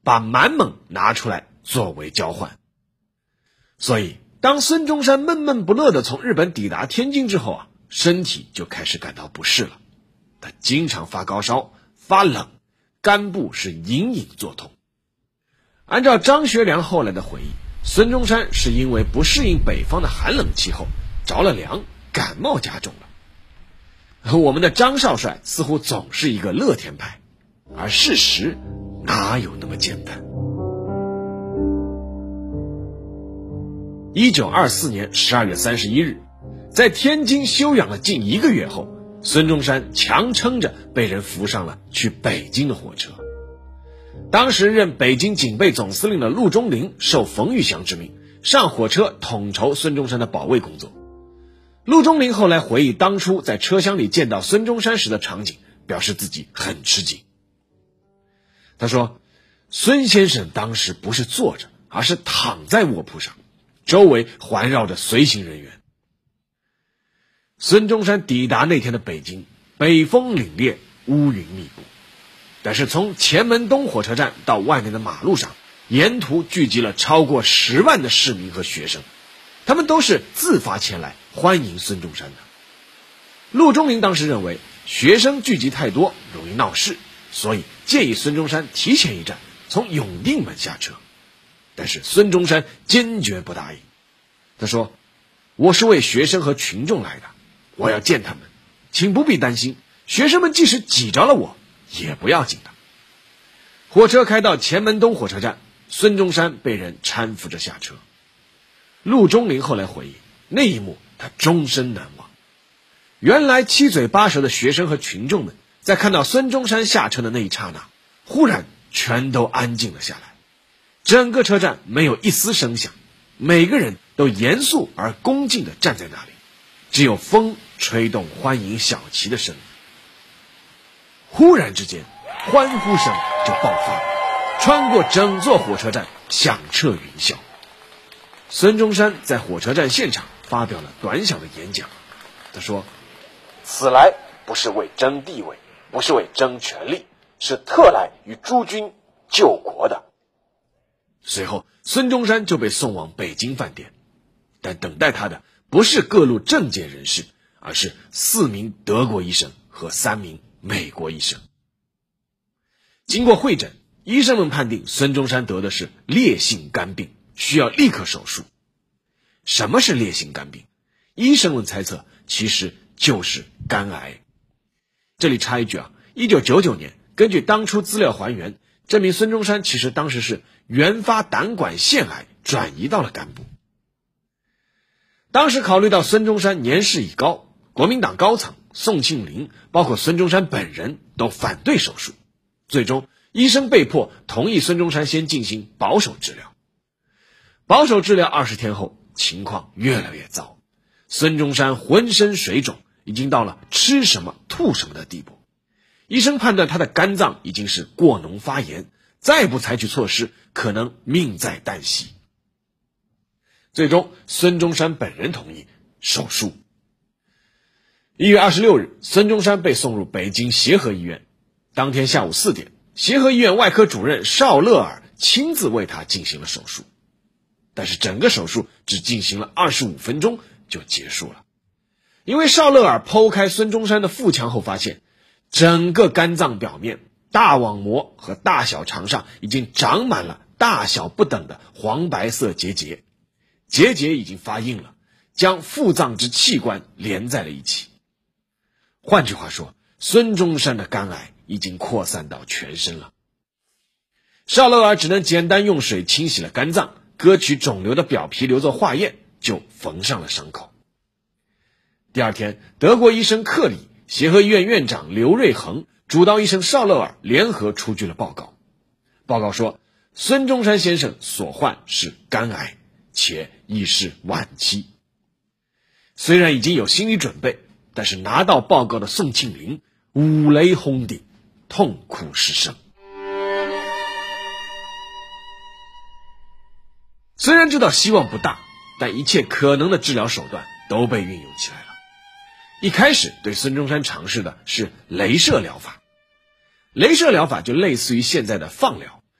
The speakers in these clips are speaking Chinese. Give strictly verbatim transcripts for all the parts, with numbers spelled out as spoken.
把满蒙拿出来作为交换。所以当孙中山闷闷不乐地从日本抵达天津之后啊，身体就开始感到不适了。他经常发高烧、发冷，肝部是隐隐作痛。按照张学良后来的回忆，孙中山是因为不适应北方的寒冷气候，着了凉，感冒加重了。我们的张少帅似乎总是一个乐天派，而事实哪有那么简单。一九二四年十二月三十一日，在天津休养了近一个月后，孙中山强撑着被人扶上了去北京的火车。当时任北京警备总司令的陆中麟受冯玉祥之命，上火车统筹孙中山的保卫工作。陆中麟后来回忆当初在车厢里见到孙中山时的场景，表示自己很吃惊。他说，孙先生当时不是坐着，而是躺在卧铺上，周围环绕着随行人员。孙中山抵达那天的北京，北风凛冽，乌云密布，但是从前门东火车站到外面的马路上，沿途聚集了超过十万的市民和学生，他们都是自发前来欢迎孙中山的。陆中麟当时认为学生聚集太多容易闹事，所以建议孙中山提前一站从永定门下车。但是孙中山坚决不答应。他说，我是为学生和群众来的，我要见他们，请不必担心，学生们即使挤着了我也不要紧的。火车开到前门东火车站，孙中山被人搀扶着下车。陆中麟后来回忆，那一幕他终身难忘。原来七嘴八舌的学生和群众们在看到孙中山下车的那一刹那，忽然全都安静了下来。整个车站没有一丝声响，每个人都严肃而恭敬地站在那里，只有风吹动欢迎小旗的声音。忽然之间，欢呼声就爆发，穿过整座火车站，响彻云霄。孙中山在火车站现场发表了短小的演讲。他说，此来不是为争地位，不是为争权力，是特来与诸君救国的。随后孙中山就被送往北京饭店，但等待他的不是各路政界人士，而是四名德国医生和三名美国医生。经过会诊，医生们判定孙中山得的是烈性肝病，需要立刻手术。什么是烈性肝病？医生们猜测其实就是肝癌。这里插一句啊，一九九九年根据当初资料还原，证明孙中山其实当时是原发胆管腺癌转移到了肝部。当时考虑到孙中山年事已高，国民党高层宋庆龄包括孙中山本人都反对手术，最终医生被迫同意孙中山先进行保守治疗。保守治疗二十天后，情况越来越糟，孙中山浑身水肿，已经到了吃什么吐什么的地步。医生判断他的肝脏已经是过脓发炎，再不采取措施，可能命在旦夕。最终孙中山本人同意手术。一月二十六日，孙中山被送入北京协和医院。当天下午四点，协和医院外科主任邵乐尔亲自为他进行了手术。但是整个手术只进行了二十五分钟就结束了。因为邵乐尔剖开孙中山的腹腔后发现，整个肝脏表面、大网膜和大小肠上已经长满了大小不等的黄白色结节，结节已经发硬了，将腹脏之器官连在了一起。换句话说，孙中山的肝癌已经扩散到全身了。邵乐尔只能简单用水清洗了肝脏，割取肿瘤的表皮留作化验，就缝上了伤口。第二天，德国医生克里、协和医院院长刘瑞恒、主刀医生邵乐尔联合出具了报告。报告说，孙中山先生所患是肝癌，且已是晚期。虽然已经有心理准备，但是拿到报告的宋庆龄五雷轰顶，痛哭失声。虽然知道希望不大，但一切可能的治疗手段都被运用起来了。一开始对孙中山尝试的是雷射疗法。雷射疗法就类似于现在的放疗，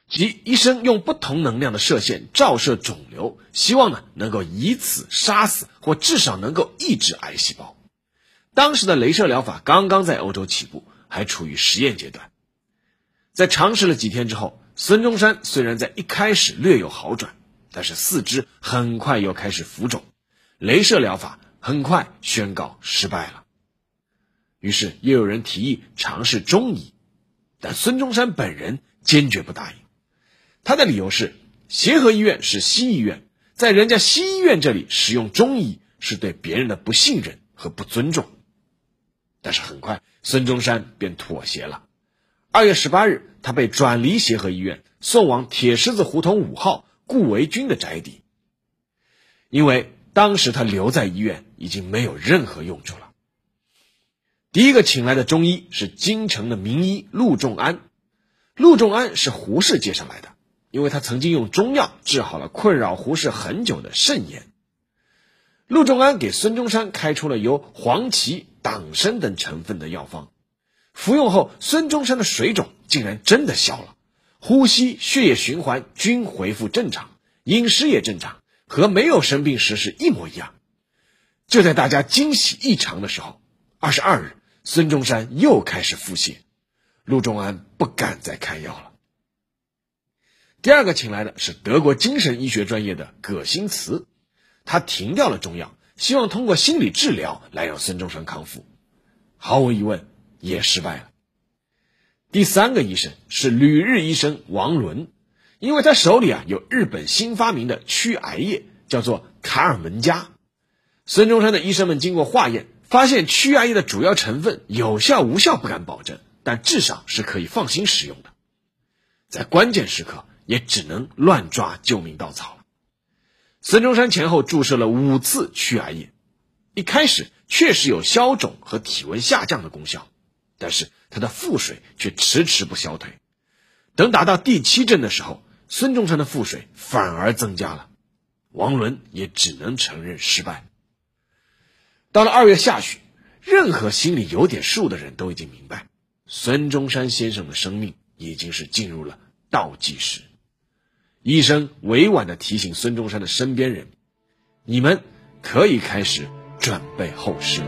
即医生用不同能量的射线照射肿瘤，希望呢能够以此杀死或至少能够抑制癌细胞。当时的雷射疗法刚刚在欧洲起步，还处于实验阶段。在尝试了几天之后，孙中山虽然在一开始略有好转，但是四肢很快又开始浮肿，雷射疗法很快宣告失败了。于是又有人提议尝试中医，但孙中山本人坚决不答应。他的理由是，协和医院是西医院，在人家西医院这里使用中医是对别人的不信任和不尊重。但是很快孙中山便妥协了。二月十八日，他被转离协和医院，送往铁狮子胡同五号顾维钧的宅邸。因为当时他留在医院已经没有任何用处了。第一个请来的中医是京城的名医陆仲安。陆仲安是胡适介绍来的，因为他曾经用中药治好了困扰胡适很久的肾炎。陆仲安给孙中山开出了由黄芪、党参等成分的药方，服用后孙中山的水肿竟然真的消了，呼吸、血液循环均恢复正常，饮食也正常，和没有生病时是一模一样。就在大家惊喜异常的时候，二十二日孙中山又开始腹泻，陆仲安不敢再开药了。第二个请来的是德国精神医学专业的葛新茨，他停掉了中药，希望通过心理治疗来让孙中山康复，毫无疑问也失败了。第三个医生是旅日医生王伦，因为他手里啊有日本新发明的驱癌液，叫做卡尔门加。孙中山的医生们经过化验，发现驱癌液的主要成分有效无效不敢保证，但至少是可以放心使用的。在关键时刻也只能乱抓救命稻草了。孙中山前后注射了五次驱癌液，一开始确实有消肿和体温下降的功效，但是他的腹水却迟迟不消退。等打到第七针的时候，孙中山的腹水反而增加了，王伦也只能承认失败。到了二月下旬，任何心里有点数的人都已经明白，孙中山先生的生命已经是进入了倒计时。医生委婉地提醒孙中山的身边人，你们可以开始准备后事。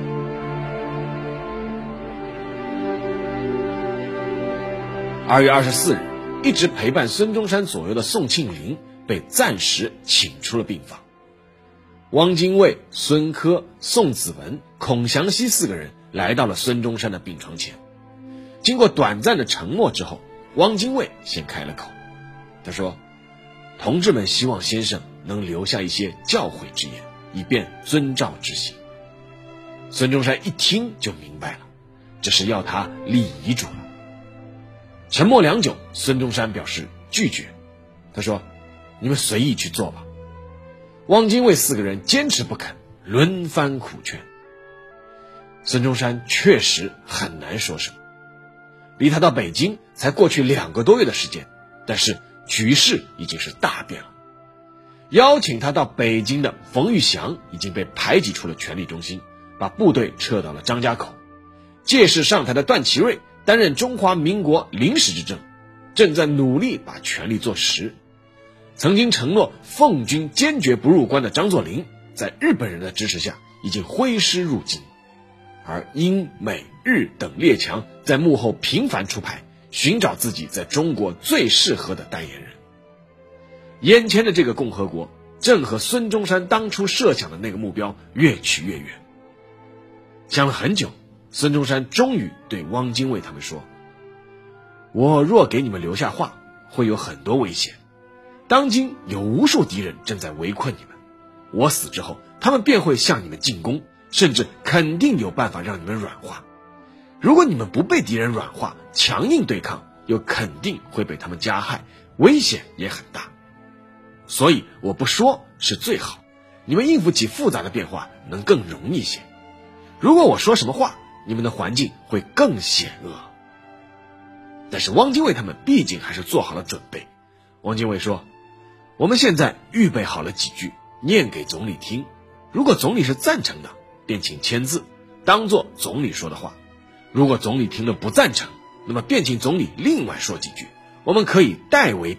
二月二十四日，一直陪伴孙中山左右的宋庆龄被暂时请出了病房。汪精卫、孙科、宋子文、孔祥熙四个人来到了孙中山的病床前。经过短暂的沉默之后，汪精卫先开了口，他说，同志们希望先生能留下一些教诲之言，以便遵照执行。孙中山一听就明白了，这是要他立遗嘱了。沉默良久，孙中山表示拒绝，他说，你们随意去做吧。汪精卫四个人坚持不肯，轮番苦劝。孙中山确实很难说什么。离他到北京才过去两个多月的时间，但是局势已经是大变了。邀请他到北京的冯玉祥已经被排挤出了权力中心，把部队撤到了张家口。届时上台的段祺瑞担任中华民国临时执政，正在努力把权力做实。曾经承诺奉军坚决不入关的张作霖，在日本人的支持下已经挥师入京，而英美日等列强在幕后频繁出牌，寻找自己在中国最适合的代言人。眼前的这个共和国正和孙中山当初设想的那个目标越去越远。想了很久，孙中山终于对汪精卫他们说，我若给你们留下话，会有很多危险。当今有无数敌人正在围困你们，我死之后，他们便会向你们进攻，甚至肯定有办法让你们软化。如果你们不被敌人软化，强硬对抗，又肯定会被他们加害，危险也很大。所以我不说是最好，你们应付起复杂的变化能更容易些。如果我说什么话，你们的环境会更险恶。但是汪精卫他们毕竟还是做好了准备。汪精卫说，我们现在预备好了几句，念给总理听，如果总理是赞成的，便请签字，当作总理说的话。如果总理听了不赞成，那么便请总理另外说几句，我们可以代为